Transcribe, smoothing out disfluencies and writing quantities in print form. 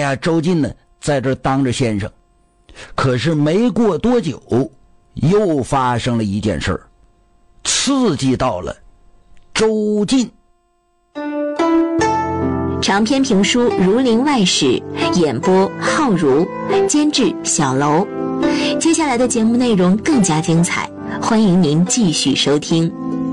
呀，周进呢在这当着先生。可是没过多久，又发生了一件事儿，刺激到了周进。 长篇评书《儒林外史》，演播浩如，监制小楼。接下来的节目内容更加精彩，欢迎您继续收听。